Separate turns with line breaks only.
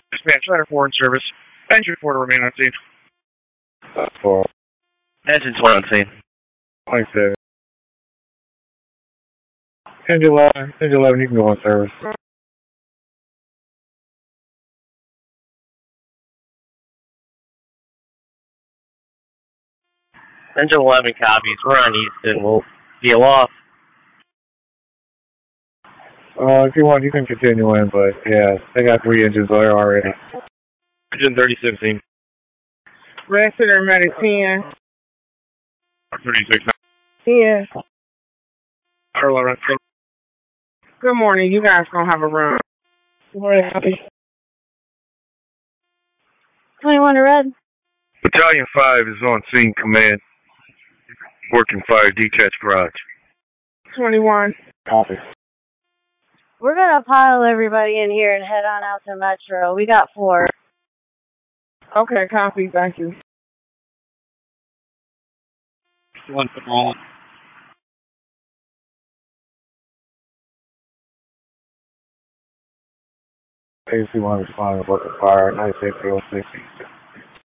Dispatch letter 4 in service. Engine 4 to remain on scene.
4.
Engine 1 on scene.
27. Engine 11, you can go on service.
Engine 11 copies. We're on Easton. We'll be aloft.
If you want, you can continue in, but yeah, they got 3 engines there already.
Engine 3017.
Resident Medic 10.
36.
10.
Parallel run scene.
Good morning. You guys gonna have a run. Good morning, Happy.
21 to red.
Battalion 5 is on scene command. Working fire detached garage.
21.
Copy.
We're gonna pile everybody in here and head on out to Metro. We got 4.
Okay, copy. Thank you.
1 patrol.
AC-1 responding, working fire, 96, 060.